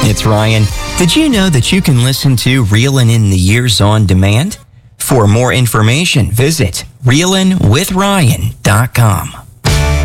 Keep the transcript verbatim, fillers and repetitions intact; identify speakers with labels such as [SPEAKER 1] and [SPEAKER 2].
[SPEAKER 1] It's Ryan. Did you know that you can listen to Reelin' in the Years on demand? For more information, visit reelin with ryan dot com.